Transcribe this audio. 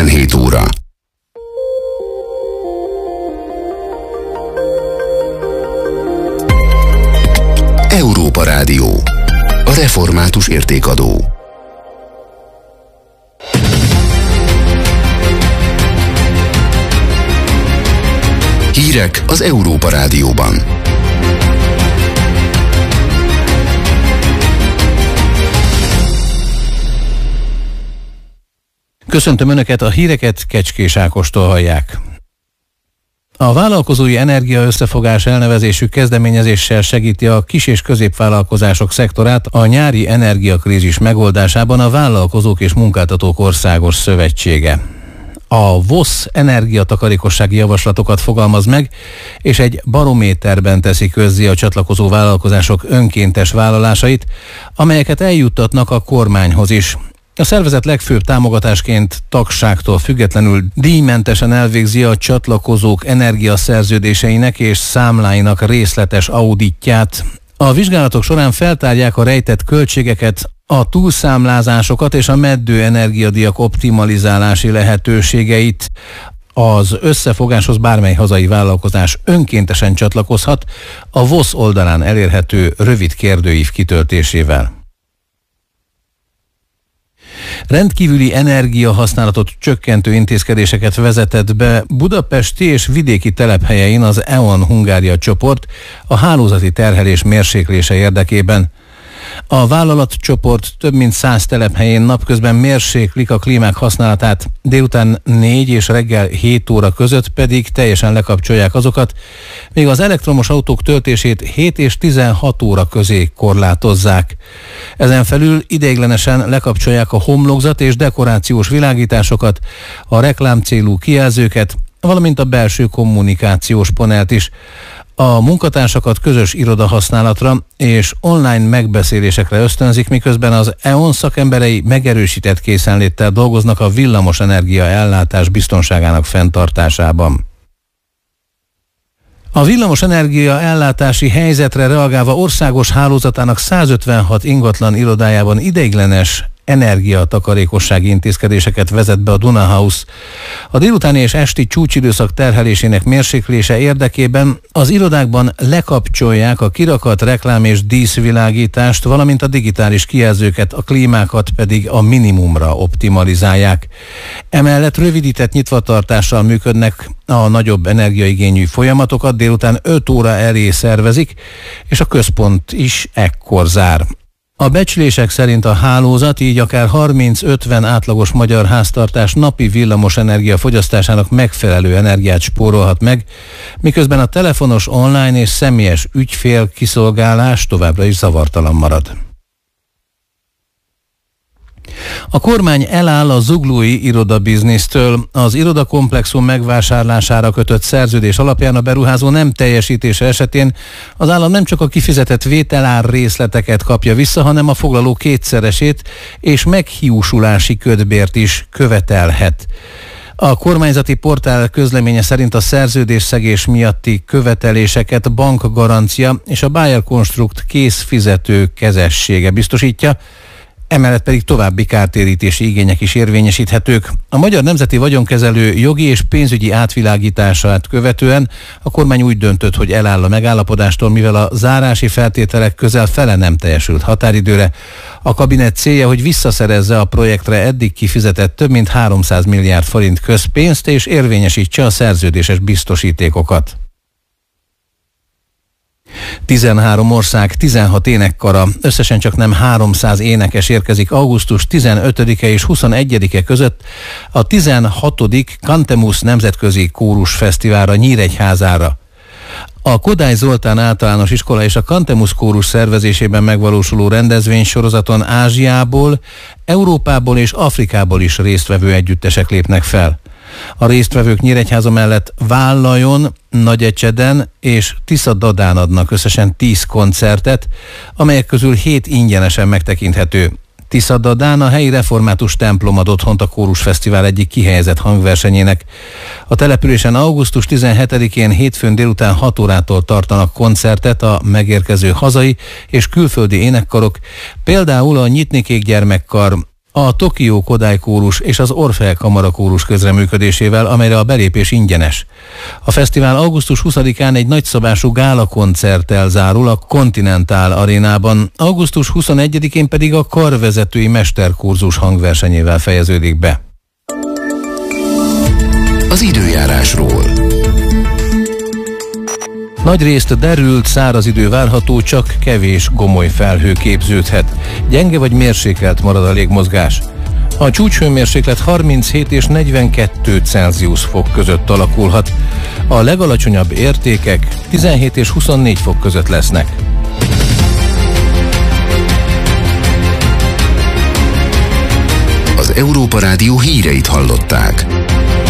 17 óra. Európa Rádió. A református értékadó. Hírek az Európa Rádióban. Köszöntöm Önöket, a híreket Kecskés Ákostól hallják. A Vállalkozói Energia Összefogás elnevezésű kezdeményezéssel segíti a kis- és középvállalkozások szektorát a nyári energiakrízis megoldásában a Vállalkozók és Munkáltatók Országos Szövetsége. A VOSZ energiatakarékossági javaslatokat fogalmaz meg, és egy barométerben teszi közzé a csatlakozó vállalkozások önkéntes vállalásait, amelyeket eljuttatnak a kormányhoz is. A szervezet legfőbb támogatásként tagságtól függetlenül díjmentesen elvégzi a csatlakozók energiaszerződéseinek és számláinak részletes auditját. A vizsgálatok során feltárják a rejtett költségeket, a túlszámlázásokat és a meddő energiadíjak optimalizálási lehetőségeit. Az összefogáshoz bármely hazai vállalkozás önkéntesen csatlakozhat a VOSZ oldalán elérhető rövid kérdőív kitöltésével. Rendkívüli energiahasználatot csökkentő intézkedéseket vezetett be budapesti és vidéki telephelyein az E.ON Hungária csoport a hálózati terhelés mérséklése érdekében. A vállalatcsoport több mint 100 telephelyén napközben mérséklik a klímák használatát, délután 4 és reggel 7 óra között pedig teljesen lekapcsolják azokat, míg az elektromos autók töltését 7 és 16 óra közé korlátozzák. Ezen felül ideiglenesen lekapcsolják a homlokzat és dekorációs világításokat, a reklámcélú kijelzőket, valamint a belső kommunikációs panelt is. A munkatársakat közös irodahasználatra és online megbeszélésekre ösztönzik, miközben az E.ON szakemberei megerősített készenléttel dolgoznak a villamosenergia ellátás biztonságának fenntartásában. A villamosenergia ellátási helyzetre reagálva országos hálózatának 156 ingatlan irodájában ideiglenes energiatakarékossági intézkedéseket vezet be a Dunahouse. A délutáni és esti csúcsidőszak terhelésének mérséklése érdekében az irodákban lekapcsolják a kirakat, reklám és díszvilágítást, valamint a digitális kijelzőket, a klímákat pedig a minimumra optimalizálják. Emellett rövidített nyitvatartással működnek a nagyobb energiaigényű folyamatokat, délután 5 óra elé szervezik, és a központ is ekkor zár. A becslések szerint a hálózat így akár 30-50 átlagos magyar háztartás napi villamosenergia fogyasztásának megfelelő energiát spórolhat meg, miközben a telefonos, online és személyes ügyfél kiszolgálás továbbra is zavartalan marad. A kormány eláll a zuglói irodabiznisztől. Az irodakomplexum megvásárlására kötött szerződés alapján a beruházó nem teljesítése esetén az állam nem csak a kifizetett vételár részleteket kapja vissza, hanem a foglaló kétszeresét és meghiúsulási kötbért is követelhet. A kormányzati portál közleménye szerint a szerződésszegés miatti követeléseket bankgarancia és a Bayer Construct készfizető kezessége biztosítja, emellett pedig további kártérítési igények is érvényesíthetők. A Magyar Nemzeti Vagyonkezelő jogi és pénzügyi átvilágítását követően a kormány úgy döntött, hogy eláll a megállapodástól, mivel a zárási feltételek közel fele nem teljesült határidőre. A kabinet célja, hogy visszaszerezze a projektre eddig kifizetett több mint 300 milliárd forint közpénzt és érvényesítse a szerződéses biztosítékokat. 13 ország, 16 énekkara, összesen csak nem 300 énekes érkezik augusztus 15-e és 21-e között a 16. Cantemus Nemzetközi Kórus Fesztiválra Nyíregyházára. A Kodály Zoltán Általános Iskola és a Cantemus Kórus szervezésében megvalósuló rendezvénysorozaton Ázsiából, Európából és Afrikából is résztvevő együttesek lépnek fel. A résztvevők Nyíregyháza mellett Vállajon, Nagyecseden és Tiszadadán adnak összesen 10 koncertet, amelyek közül 7 ingyenesen megtekinthető. Tiszadadán a helyi református templom ad otthont a Kórusfesztivál egyik kihelyezett hangversenyének. A településen augusztus 17-én hétfőn délután 6 órától tartanak koncertet a megérkező hazai és külföldi énekkarok, például a Nyitni Kék Gyermekkar, a Tokió Kodály kórus és az Orfeek Kamara kórus közreműködésével, amelyre a belépés ingyenes. A fesztivál augusztus 20-án egy nagyszabású gálakoncerttel zárul a Continental Arénában, augusztus 21-én pedig a karvezetői mesterkurzus hangversenyével fejeződik be. Az időjárásról. Nagyrészt derült, száraz idő várható, csak kevés gomoly felhő képződhet. Gyenge vagy mérsékelt marad a légmozgás. A csúcshőmérséklet 37 és 42 Celsius fok között alakulhat. A legalacsonyabb értékek 17 és 24 fok között lesznek. Az Európa Rádió híreit hallották.